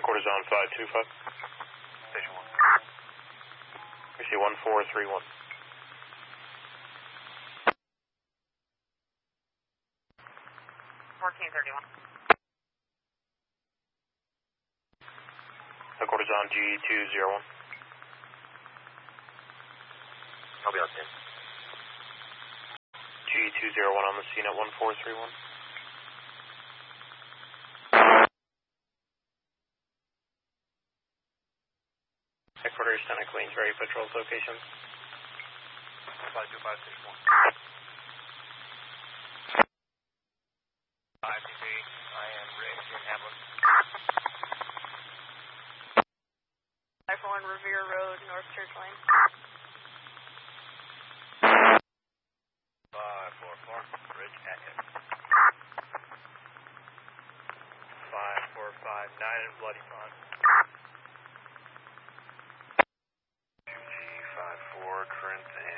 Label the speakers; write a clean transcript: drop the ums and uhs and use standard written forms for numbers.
Speaker 1: Headquarters on 525.
Speaker 2: Station 1.
Speaker 1: We see 1431.
Speaker 2: 1431.
Speaker 1: Headquarters on G201.
Speaker 2: I'll be on scene.
Speaker 1: G201 on the scene at 1431. Headquarters, Santa Queensbury patrols locations.
Speaker 2: 525 Station 1. 5CP, I am Rich in Hamlin.
Speaker 3: 541 Revere Road, North Church Lane.
Speaker 2: 544, Rich Atkin. 5459 in Bloody Pond. 2G54, Trent and